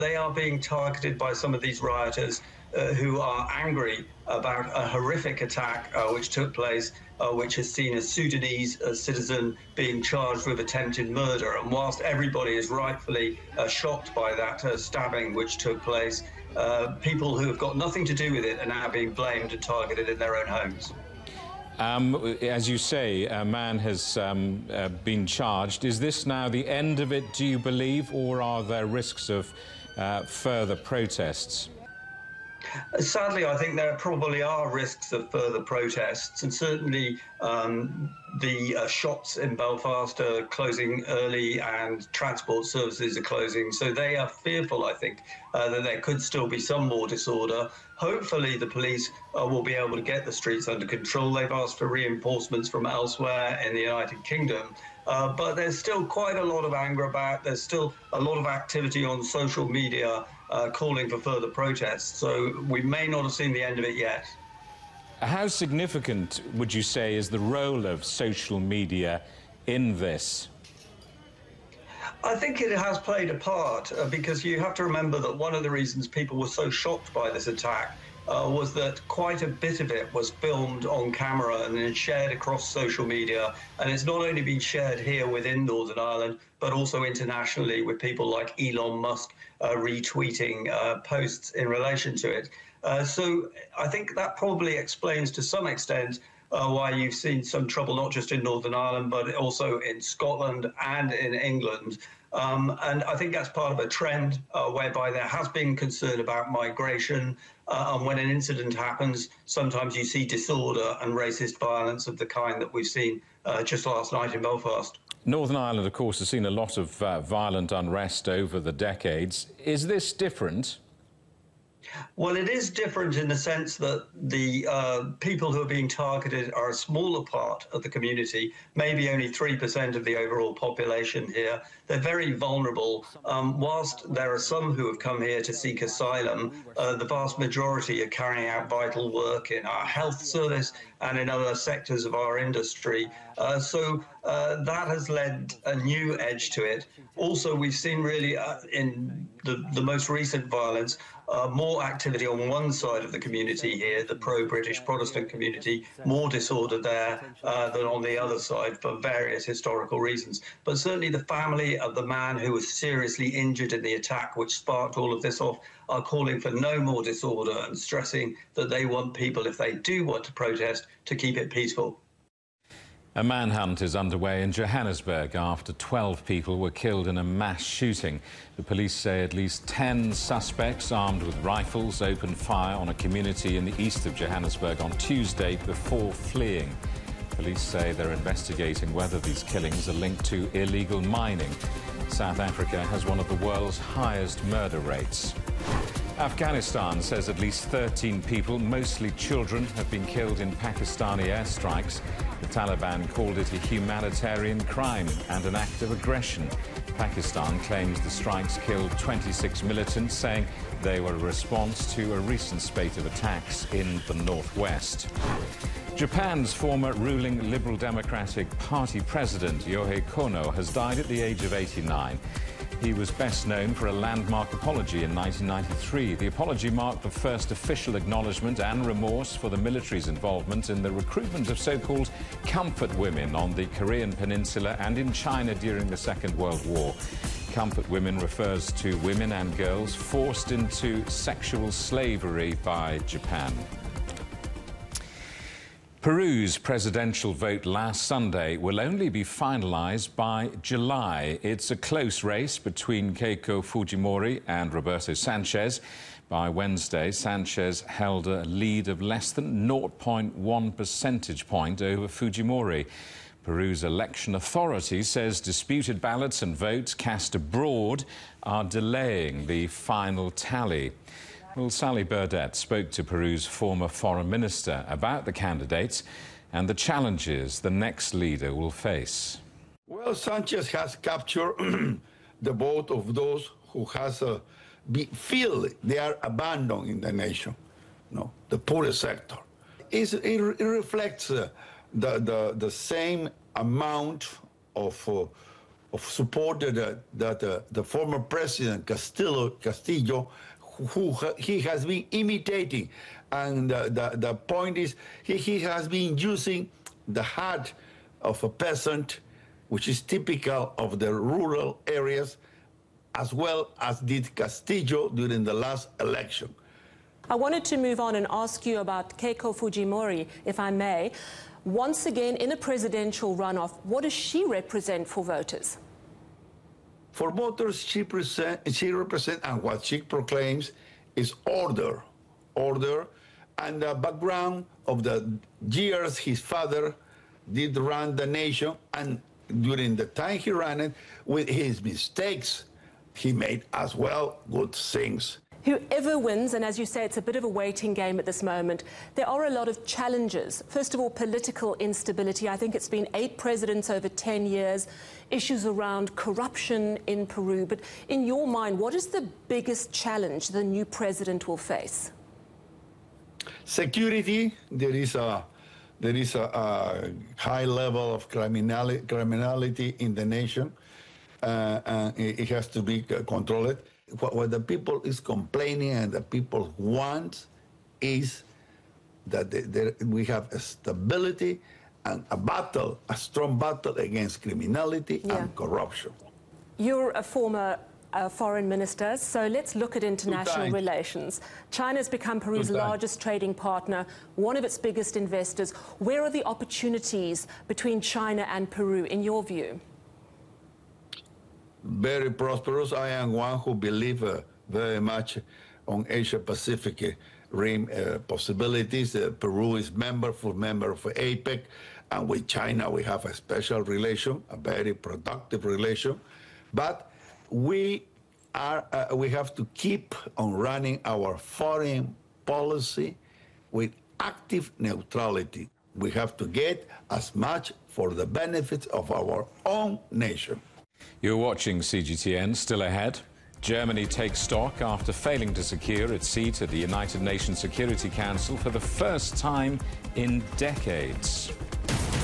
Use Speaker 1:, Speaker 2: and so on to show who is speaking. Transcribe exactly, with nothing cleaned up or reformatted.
Speaker 1: They are being targeted by some of these rioters uh, who are angry about a horrific attack uh, which took place, uh, which has seen a Sudanese uh, citizen being charged with attempted murder. And whilst everybody is rightfully uh, shocked by that uh, stabbing which took place, uh, people who have got nothing to do with it are now being blamed and targeted in their own homes.
Speaker 2: Um, as you say, a man has um, uh, been charged. Is this now the end of it, do you believe, or are there risks of uh, further protests?
Speaker 1: Sadly, I think there probably are risks of further protests, and certainly um, the uh, shops in Belfast are closing early and transport services are closing, so they are fearful, I think, uh, that there could still be some more disorder. Hopefully the police uh, will be able to get the streets under control. They've asked for reinforcements from elsewhere in the United Kingdom. Uh, but there's still quite a lot of anger about. There's still a lot of activity on social media uh, calling for further protests. So we may not have seen the end of it yet.
Speaker 2: How significant, would you say, is the role of social media in this?
Speaker 1: I think it has played a part uh, because you have to remember that one of the reasons people were so shocked by this attack Uh, was that quite a bit of it was filmed on camera and then shared across social media. And it's not only been shared here within Northern Ireland, but also internationally with people like Elon Musk uh, retweeting uh, posts in relation to it. Uh, so I think that probably explains to some extent uh, why you've seen some trouble, not just in Northern Ireland, but also in Scotland and in England. Um, and I think that's part of a trend uh, whereby there has been concern about migration. Uh, and when an incident happens, sometimes you see disorder and racist violence of the kind that we've seen uh, just last night in Belfast.
Speaker 2: Northern Ireland, of course, has seen a lot of uh, violent unrest over the decades. Is this different?
Speaker 1: Well, it is different in the sense that the uh, people who are being targeted are a smaller part of the community, maybe only three percent of the overall population here. They're very vulnerable. Um, whilst there are some who have come here to seek asylum, uh, the vast majority are carrying out vital work in our health service and in other sectors of our industry. Uh, so uh, that has led a new edge to it. Also, we've seen really uh, in the, the most recent violence, uh, more activity on one side of the community here, the pro-British Protestant community, more disorder there uh, than on the other side for various historical reasons. But certainly the family of the man who was seriously injured in the attack, which sparked all of this off, are calling for no more disorder and stressing that they want people, if they do want to protest, to keep it peaceful.
Speaker 2: A manhunt is underway in Johannesburg after twelve people were killed in a mass shooting. The police say at least ten suspects armed with rifles opened fire on a community in the east of Johannesburg on Tuesday before fleeing. Police say they're investigating whether these killings are linked to illegal mining. South Africa has one of the world's highest murder rates. Afghanistan says at least thirteen people, mostly children, have been killed in Pakistani airstrikes. The Taliban called it a humanitarian crime and an act of aggression. Pakistan claims the strikes killed twenty-six militants, saying they were a response to a recent spate of attacks in the northwest. Japan's former ruling Liberal Democratic Party president, Yohei Kono, has died at the age of eighty-nine. He was best known for a landmark apology in nineteen ninety-three. The apology marked the first official acknowledgement and remorse for the military's involvement in the recruitment of so-called comfort women on the Korean Peninsula and in China during the Second World War. Comfort women refers to women and girls forced into sexual slavery by Japan. Peru's presidential vote last Sunday will only be finalized by July. It's a close race between Keiko Fujimori and Roberto Sanchez. By Wednesday, Sanchez held a lead of less than zero point one percentage point over Fujimori. Peru's election authority says disputed ballots and votes cast abroad are delaying the final tally. Well, Sally Burdett spoke to Peru's former foreign minister about the candidates and the challenges the next leader will face.
Speaker 3: Well, Sanchez has captured the vote of those who has uh, be, feel they are abandoned in the nation, no, the poorest sector. It's, it, it reflects uh, the, the, the same amount of uh, supported uh, that uh, the former president Castillo, Castillo, who, who he has been imitating. And uh, the, the point is, he, he has been using the hat of a peasant, which is typical of the rural areas, as well as did Castillo during the last election.
Speaker 4: I wanted to move on and ask you about Keiko Fujimori, if I may. Once again, in a presidential runoff, what does she represent for voters?
Speaker 3: For voters, she, present, she represents, and what she proclaims is order. Order, and the background of the years his father did run the nation, and during the time he ran it, with his mistakes, he made as well good things.
Speaker 4: Whoever wins, and as you say, it's a bit of a waiting game at this moment, there are a lot of challenges. First of all, political instability. I think it's been eight presidents over ten years, issues around corruption in Peru. But in your mind, what is the biggest challenge the new president will face?
Speaker 3: Security. There is a, there is a, a high level of criminality, criminality in the nation. Uh, and it has to be controlled. What, what the people is complaining and the people want is that they, they, we have a stability and a battle, a strong battle against criminality yeah. and corruption.
Speaker 4: You're a former uh, foreign minister, so let's look at international relations. China's become Peru's largest trading partner, one of its biggest investors. Where are the opportunities between China and Peru, in your view?
Speaker 3: Very prosperous. I am one who believes uh, very much on Asia-Pacific uh, rim uh, possibilities. Uh, Peru is member, full member of APEC, and with China we have a special relation, a very productive relation. But we are uh, we have to keep on running our foreign policy with active neutrality. We have to get as much for the benefits of our own nation.
Speaker 2: You're watching C G T N. Still ahead, Germany takes stock after failing to secure its seat at the United Nations Security Council for the first time in decades.